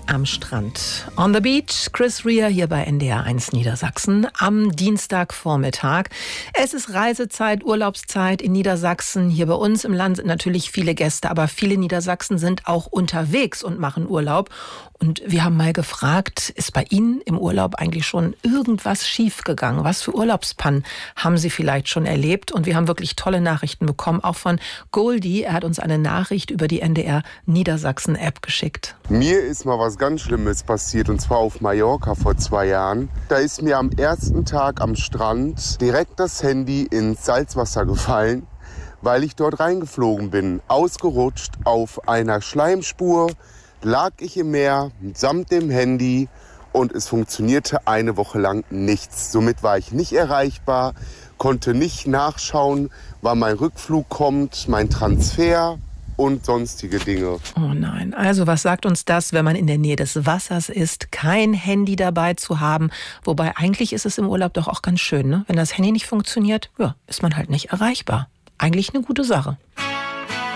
Am Strand. On the Beach, Chris Rea hier bei NDR 1 Niedersachsen am Dienstagvormittag. Es ist Reisezeit, Urlaubszeit in Niedersachsen. Hier bei uns im Land sind natürlich viele Gäste, aber viele Niedersachsen sind auch unterwegs und machen Urlaub. Und wir haben mal gefragt, ist bei Ihnen im Urlaub eigentlich schon irgendwas schiefgegangen? Was für Urlaubspannen haben Sie vielleicht schon erlebt? Und wir haben wirklich tolle Nachrichten bekommen, auch von Goldie. Er hat uns eine Nachricht über die NDR Niedersachsen App geschickt. Mir ist mal was ganz Schlimmes passiert, und zwar auf Mallorca vor 2 Jahren. Da ist mir am ersten Tag am Strand direkt das Handy ins Salzwasser gefallen, weil ich dort reingeflogen bin. Ausgerutscht auf einer Schleimspur, lag ich im Meer samt dem Handy und es funktionierte eine Woche lang nichts. Somit war ich nicht erreichbar, konnte nicht nachschauen, wann mein Rückflug kommt, mein Transfer und sonstige Dinge. Oh nein, also was sagt uns das, wenn man in der Nähe des Wassers ist, kein Handy dabei zu haben? Wobei eigentlich ist es im Urlaub doch auch ganz schön, ne? Wenn das Handy nicht funktioniert, ja, ist man halt nicht erreichbar. Eigentlich eine gute Sache.